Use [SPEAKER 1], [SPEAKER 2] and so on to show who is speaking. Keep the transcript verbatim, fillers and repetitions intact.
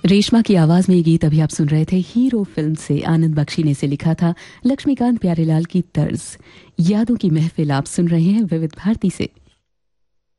[SPEAKER 1] रेशमा की आवाज में ये गीत अभी आप सुन रहे थे। हीरो फिल्म से आनंद बख्शी ने इसे लिखा था। लक्ष्मीकांत प्यारेलाल की तर्ज। यादों की महफिल आप सुन रहे हैं विविध भारती से।